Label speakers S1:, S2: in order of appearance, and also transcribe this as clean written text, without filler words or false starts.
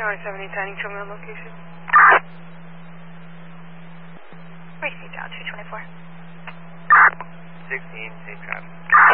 S1: Tower 70, Dining Show Mill location.
S2: Receive dial 224.
S3: 16, safe traffic.